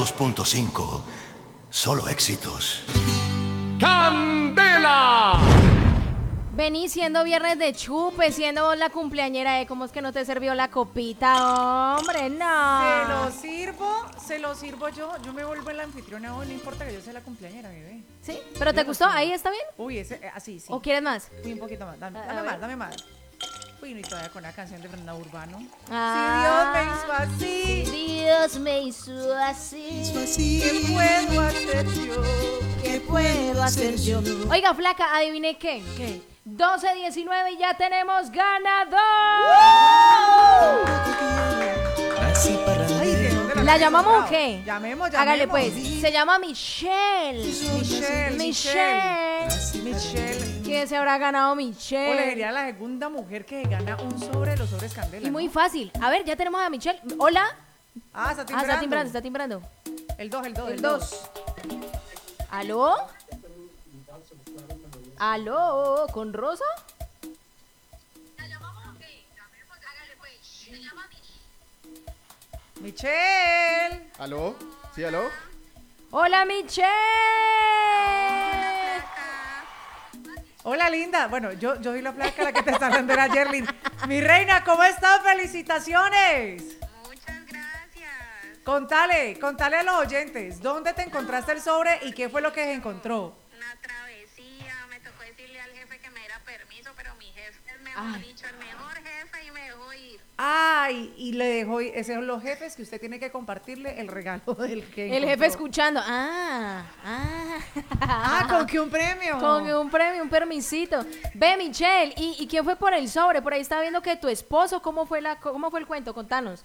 92.5. Solo éxitos. ¡Candela! Vení siendo viernes de chupe, siendo vos la cumpleañera, ¿cómo es que no te sirvió la copita? Hombre, no. Se lo sirvo yo me vuelvo la anfitriona hoy, no importa que yo sea la cumpleañera, bebé. ¿Sí? ¿Pero te gustó? ¿Ahí está bien? Uy, así, sí. ¿O quieres más? Uy, un poquito más, dame más. Uy, no, y todavía con la canción de Fernanda Urbano. Ah. Si Dios me hizo así. ¿qué puedo hacer yo? ¿Qué puedo hacer yo? Oiga, flaca, adivine qué. ¿Qué? 12-19 y ya tenemos ganador. Ay, ¿de dónde ¿La habéis llamamos o encontrado? qué? Llamemos. Hágale pues. Se llama Michelle. Michelle. ¿Quién se habrá ganado Ole, Michelle? sería la segunda mujer que gana un sobre de los sobres Candela. Y muy ¿no? fácil. A ver, ya tenemos a Michelle. Hola. Ah, está timbrando. Está timbrando. El 2. El 2. ¿Aló? ¿Aló? ¿Con Rosa? Michelle. ¿Aló? ¿Sí, aló? ¡Hola, Michelle! Hola, linda. Bueno, yo soy la flaca, la que te está hablando era Yerlin. Mi reina, ¿cómo estás? ¡Felicitaciones! Muchas gracias. Contale a los oyentes, ¿dónde te encontraste el sobre y qué fue lo que se encontró? Una travesía, me tocó decirle al jefe que me diera permiso, pero mi jefe es, Ay. dicho, el mejor jefe y me dejó ir. Ay, y le dejó, esos son los jefes que usted tiene que compartirle el regalo del que El encontró. jefe escuchando. ¿Con qué un premio? Con un premio, un permisito. Ve, Michelle, ¿y quién fue por el sobre? Por ahí estaba viendo que tu esposo, ¿cómo fue el cuento? Contanos.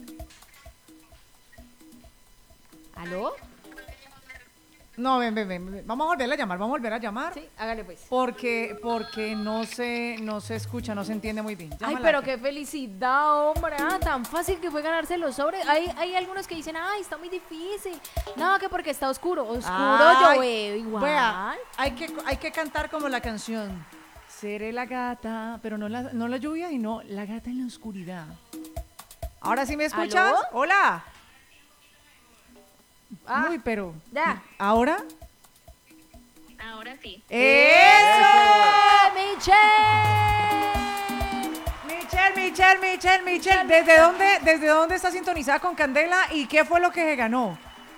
¿Aló? No, ven. Vamos a volver a llamar. Sí, hágale pues. Porque no se escucha, no se entiende muy bien. Ay, Llámala pero acá. qué felicidad, hombre. Tan fácil que fue ganarse los sobres. Hay algunos que dicen, ay, está muy difícil. No, que porque está oscuro. Oscuro Ay, yo veo igual. Vea, hay que cantar como la canción. Seré la gata, pero no la lluvia, sino la gata en la oscuridad. ¿Ahora sí me escuchas? ¿Aló? Hola. Ah, Uy, pero... ya. ¿Ahora? Ahora sí. ¡Eso! ¡Michelle! Michelle, ¿desde dónde está sintonizada con Candela y qué fue lo que se ganó?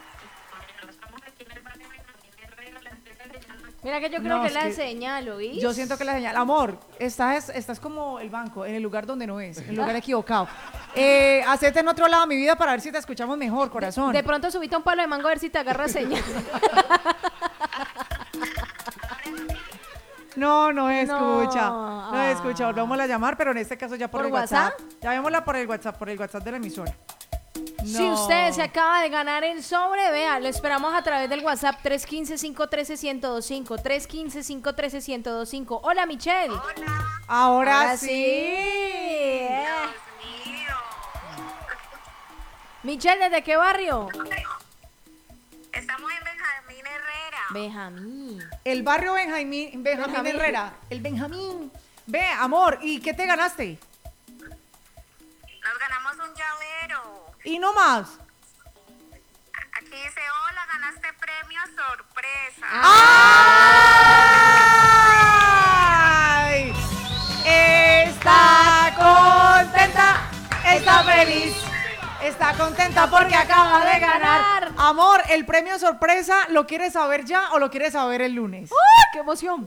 Mira que yo creo No, que es la que señalo, ¿viste? Yo siento que la señal, amor, estás como el banco, en el lugar donde no es, en el lugar equivocado. Hacete en otro lado, mi vida, para ver si te escuchamos mejor, corazón. De pronto subiste un palo de mango a ver si te agarra señal. No escucha. No. No escucha. Volvamos a llamar, pero en este caso ya por ¿Por el WhatsApp. WhatsApp? Llamémosla por el WhatsApp de la emisora. Si No. usted se acaba de ganar el sobre, vea, lo esperamos a través del WhatsApp 315-513-1025. 315-513-1025. Hola, Michelle. Hola. Ahora sí. Dios mío. Michelle, ¿desde qué barrio? Estamos en Benjamín Herrera. Benjamín. El barrio Benjamín Herrera. El Benjamín. Ve, amor, ¿y qué te ganaste? Nos ganamos un llavero. Y no más. Aquí dice, hola, ganaste premio sorpresa. ¡Ay! Está contenta, está feliz, está contenta porque acaba de ganar. Amor, el premio sorpresa, ¿lo quieres saber ya o lo quieres saber el lunes? ¡Qué emoción!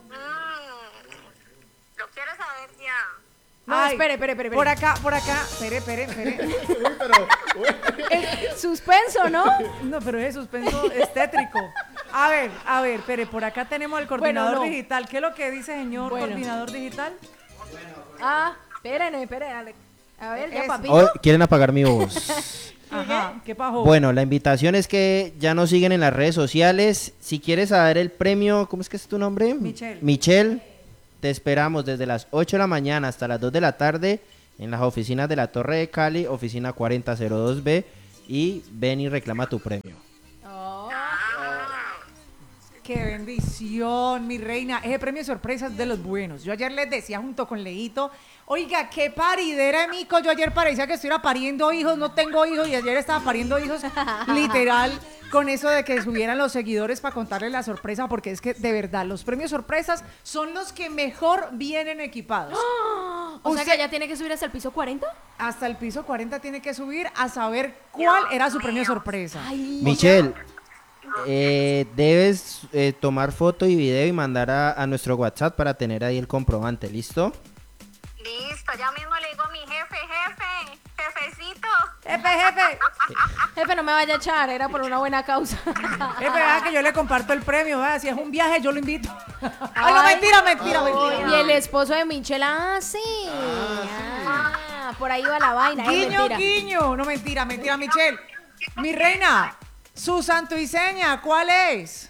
Lo quiero saber ya. No, Ay, espere. Por acá, espere. Suspenso, ¿no? No, pero ese suspenso es tétrico. A ver, espere, por acá tenemos al coordinador Bueno, no. digital. ¿Qué es lo que dice, señor Bueno. coordinador digital? Espere, Ale. A ver, ya, Eso. papito. Oh, quieren apagar mi voz. Ajá, ¿qué pasó? Bueno, la invitación es que ya nos siguen en las redes sociales. Si quieres saber el premio, ¿cómo es que es tu nombre? Michelle. Michelle, te esperamos desde las 8 de la mañana hasta las 2 de la tarde en las oficinas de la Torre de Cali, oficina 4002B, y ven y reclama tu premio. ¡Qué bendición, mi reina! Ese premio sorpresa es de los buenos. Yo ayer les decía junto con Leito, oiga, qué paridera de mico. Yo ayer parecía que estuviera pariendo hijos, no tengo hijos, y ayer estaba pariendo hijos, literal. con eso de que subieran los seguidores para contarles la sorpresa, porque es que de verdad los premios sorpresas son los que mejor vienen equipados. O sea Usted- que ya tiene que subir hasta el piso 40. Hasta el piso 40 tiene que subir a saber cuál era su premio sorpresa. Ay, Michelle, debes tomar foto y video y mandar a nuestro WhatsApp para tener ahí el comprobante, ¿listo? Listo, ya mismo le digo a mi jefecito. Jefe, jefe, no me vaya a echar, era por una buena causa. jefe, vea que yo le comparto el premio, vea, si es un viaje yo lo invito. Ay, no, mentira. Y el esposo de Michelle, sí. Ah, por ahí va la vaina. Guiño, mentira. guiño. No, mentira, Michelle. Mi reina, su santo y seña, ¿cuál es?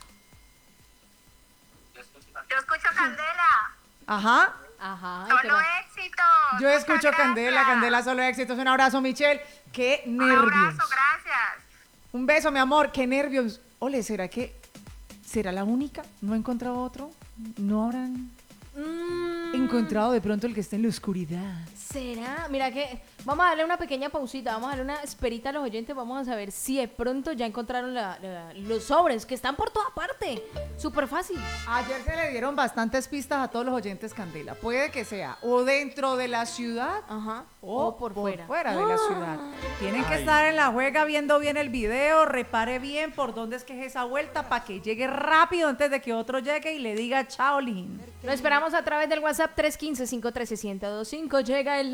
Yo escucho Candela. Ajá. Ajá. ay, Solo pero- éxito. Yo escucho Muchas Candela, gracias. Candela solo éxitos. Un abrazo, Michelle. Qué Un nervios. abrazo, gracias. Un beso, mi amor. Qué nervios. Ole, será la única? ¿No ha encontrado otro? ¿No habrán encontrado de pronto el que esté en la oscuridad? ¿Será? Mira que vamos a darle una pequeña pausita, vamos a darle una esperita a los oyentes, vamos a saber si de pronto ya encontraron los sobres que están por toda parte. Súper fácil. Ayer se le dieron bastantes pistas a todos los oyentes, Candela. Puede que sea o dentro de la ciudad Ajá. o por fuera. de la ciudad. Tienen que estar en la juega viendo bien el video, repare bien por dónde es que es esa vuelta para que llegue rápido antes de que otro llegue y le diga chao, Lin. Lo esperamos a través del WhatsApp 315-513-1025. Llega el